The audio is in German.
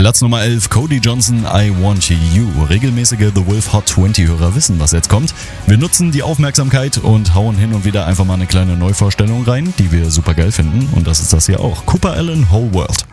Platz Nummer 11, Cody Johnson, I Want You. Regelmäßige The Wolf Hot 20 Hörer wissen, was jetzt kommt. Wir nutzen die Aufmerksamkeit und hauen hin und wieder einfach mal eine kleine Neuvorstellung rein, die wir super geil finden. Und das ist das hier auch. Cooper Allen, Whole World.